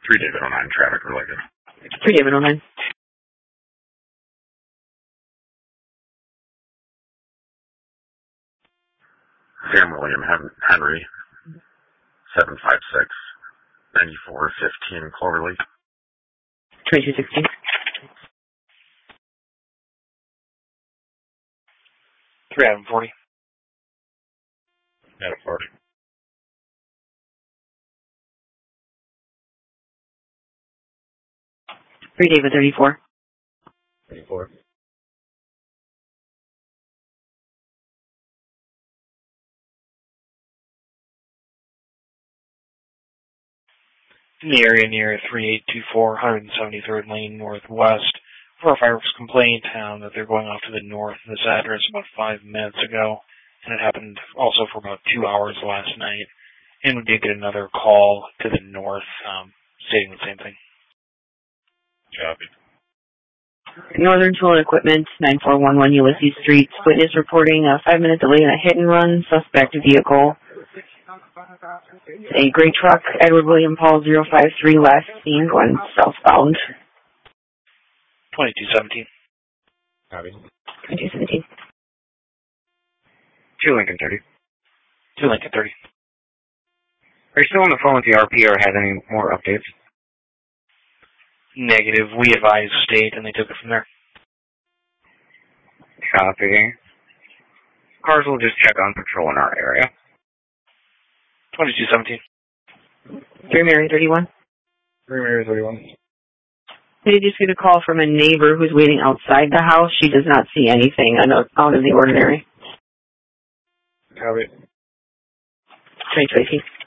3 David 09, traffic related. 3 David 09. Sam William Henry, 756, 9415 Cloverleaf. 2216. Adam 40. Adam 40. 3 David 34. 34. In the area near 3824 173rd Lane Northwest, for a fireworks complaint that they're going off to the north of this address about 5 minutes ago, and it happened also for about 2 hours last night. And we did get another call to the north stating the same thing. Copy. Northern Tool and Equipment, 9411 Ulysses Street. Witness reporting a 5-minute delay in a hit and run. Suspect vehicle. A gray truck, Edward William Paul 053, last seen going southbound. 2217. Copy. 2217. 2 Lincoln 30. 2 Lincoln 30. Are you still on the phone with the RP or have any more updates? Negative. We advised state and they took it from there. Copy. Cars will just check on patrol in our area. 2217. 3 Mary 31. 3 Mary 31. We just get a call from a neighbor who's waiting outside the house. She does not see anything out of the ordinary. Copy. 2218.